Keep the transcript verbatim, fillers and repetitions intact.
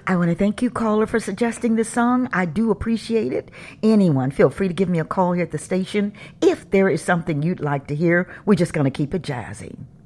I want to thank you, caller, for suggesting this song. I do appreciate it. Anyone, feel free to give me a call here at the station if there is something you'd like to hear. We're just going to keep it jazzy.